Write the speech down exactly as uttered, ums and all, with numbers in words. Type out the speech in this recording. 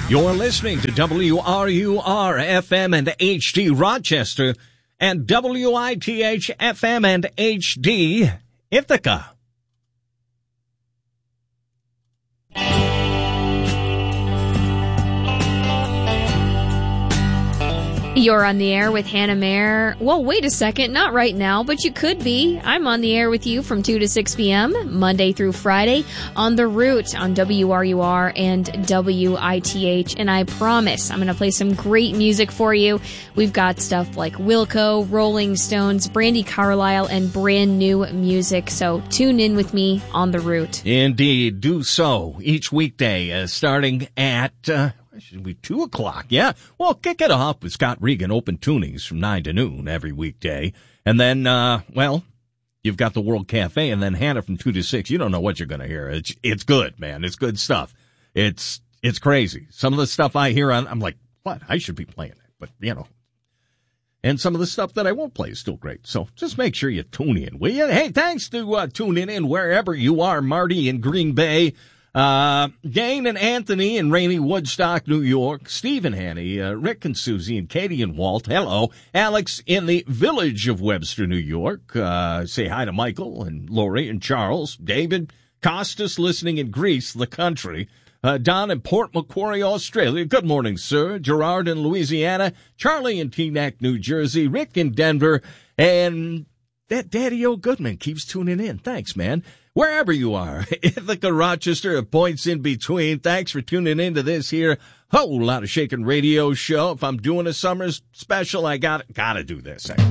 You're listening to W R U R F M and H D Rochester and W I T H F M and H D Ithaca. You're on the air with Hannah Mayer. Well, wait a second. Not right now, but you could be. I'm on the air with you from two to six p.m., Monday through Friday, on The Root on W R U R and W I T H. And I promise I'm going to play some great music for you. We've got stuff like Wilco, Rolling Stones, Brandi Carlile, and brand new music. So tune in with me on The Root. Indeed, do so each weekday, uh, starting at... Uh should be two o'clock, yeah. Well, kick it off with Scott Regan, open tunings from nine to noon every weekday. And then, uh, well, you've got the World Cafe, and then Hannah from two to six. You don't know what you're going to hear. It's it's good, man. It's good stuff. It's it's crazy. Some of the stuff I hear, on, I'm like, what? I should be playing it. But, you know. And some of the stuff that I won't play is still great. So just make sure you tune in, will you? Hey, thanks to uh, tuning in wherever you are. Marty in Green Bay. Uh, Dane and Anthony in rainy Woodstock, New York. Steve and Hanny, uh, Rick and Susie and Katie and Walt. Hello. Alex in the village of Webster, New York. Uh, say hi to Michael and Lori and Charles. David Costas listening in Greece, the country. Uh, Don in Port Macquarie, Australia. Good morning, sir. Gerard in Louisiana. Charlie in Teaneck, New Jersey. Rick in Denver. And that Daddy O. Goodman keeps tuning in. Thanks, man. Wherever you are, Ithaca, Rochester, points in between. Thanks for tuning into this here whole lot of shaking radio show. If I'm doing a summer special, I got gotta do this.